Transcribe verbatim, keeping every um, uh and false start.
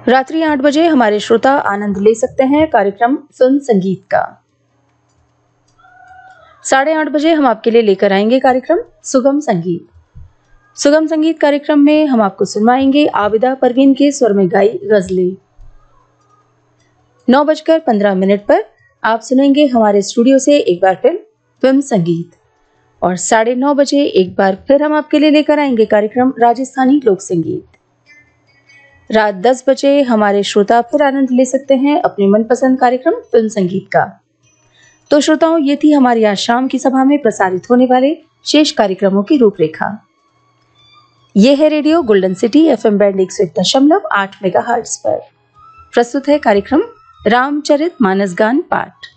रात्रि आठ बजे हमारे श्रोता आनंद ले सकते हैं कार्यक्रम फिल्म संगीत का। साढ़े आठ बजे हम आपके लिए लेकर आएंगे कार्यक्रम सुगम संगीत। सुगम संगीत कार्यक्रम में हम आपको सुनवाएंगे आबिदा परवीन के स्वर में गाई गजलें। नौ बजकर पंद्रह मिनट पर आप सुनेंगे हमारे स्टूडियो से एक बार फिर फिल्म संगीत और साढ़े नौ बजे एक बार फिर हम आपके लिए लेकर आएंगे कार्यक्रम राजस्थानी लोक संगीत। रात दस बजे हमारे श्रोता फिर आनंद ले सकते हैं अपने मनपसंद कार्यक्रम फिल्म संगीत का। तो श्रोताओं, ये थी हमारी आज शाम की सभा में प्रसारित होने वाले शेष कार्यक्रमों की रूपरेखा। ये है radio golden city FM band एक सौ एक दशमलव आठ मेगाहर्ट्ज पर प्रस्तुत है कार्यक्रम रामचरित मानस गान पाठ।